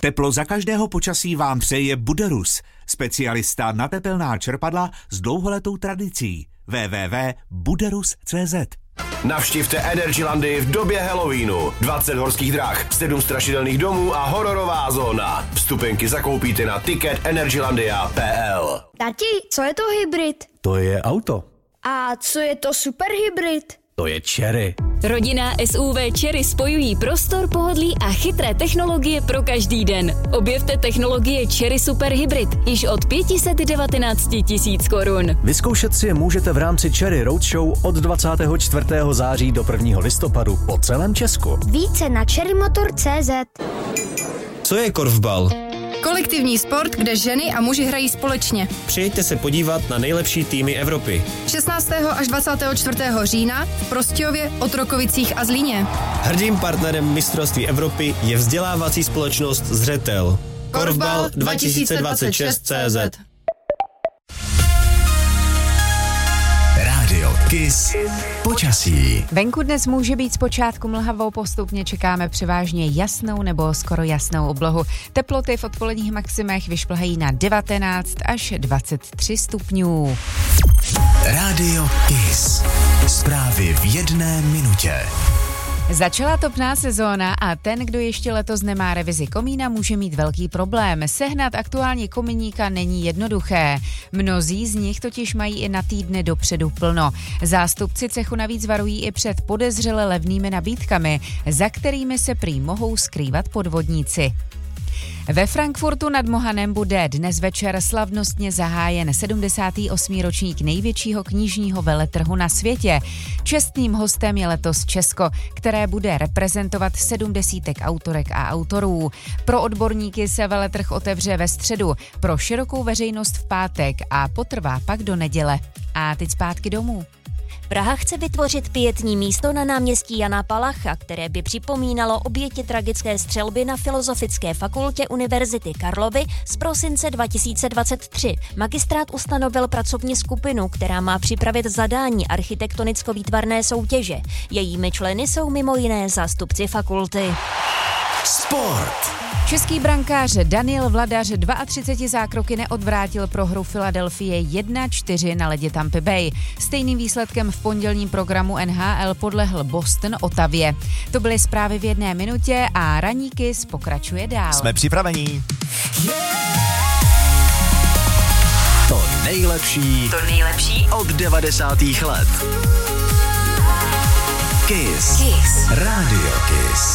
Teplo za každého počasí vám přeje Buderus, specialista na tepelná čerpadla s dlouholetou tradicí. www.buderus.cz. Navštivte Energylandy v době Halloweenu. 20 horských drah, 7 strašidelných domů a hororová zóna. Vstupenky zakoupíte na ticketenergylandia.pl. Tati, co je to hybrid? To je auto. A co je to superhybrid? To je Chery. Rodinná SUV Chery spojují prostor, pohodlí a chytré technologie pro každý den. Objevte technologie Chery Super Hybrid již od 519 000 korun. Vyzkoušet si je můžete v rámci Chery Roadshow od 24. září do 1. listopadu po celém Česku. Více na cherrymotor.cz. Co je korfbal? Kolektivní sport, kde ženy a muži hrají společně. Přijďte se podívat na nejlepší týmy Evropy. 16. až 24. října v Prostějově, Otrokovicích a Zlíně. Hrdým partnerem mistrovství Evropy je vzdělávací společnost Zřetel. Korfbal 2026.cz. Rádio Kiss počasí. Venku dnes může být zpočátku mlhavou, postupně čekáme převážně jasnou nebo skoro jasnou oblohu. Teploty v odpoledních maximech vyšplhají na 19 až 23 stupňů. Rádio Kiss. Zprávy v 1 minutě. Začala topná sezóna a ten, kdo ještě letos nemá revizi komína, může mít velký problém. Sehnat aktuálně kominíka není jednoduché. Mnozí z nich totiž mají i na týdny dopředu plno. Zástupci cechu navíc varují i před podezřele levnými nabídkami, za kterými se prý mohou skrývat podvodníci. Ve Frankfurtu nad Mohanem bude dnes večer slavnostně zahájen 78. ročník největšího knižního veletrhu na světě. Čestným hostem je letos Česko, které bude reprezentovat 70 autorek a autorů. Pro odborníky se veletrh otevře ve středu, pro širokou veřejnost v pátek a potrvá pak do neděle. A teď zpátky domů. Praha chce vytvořit pietní místo na náměstí Jana Palacha, které by připomínalo oběti tragické střelby na Filozofické fakultě Univerzity Karlovy z prosince 2023. Magistrát ustanovil pracovní skupinu, která má připravit zadání architektonicko-výtvarné soutěže. Jejími členy jsou mimo jiné zástupci fakulty. Sport. Český brankář Daniel Vladař 32 zákroky neodvrátil prohru Philadelphie 1-4 na ledě Tampa Bay. Stejným výsledkem v pondělním programu NHL podlehl Boston Ottavě. To byly zprávy v 1 minutě a Ranní Kiss pokračuje dál. Jsme připravení. To nejlepší od 90. let. Kiss. Rádio Kiss.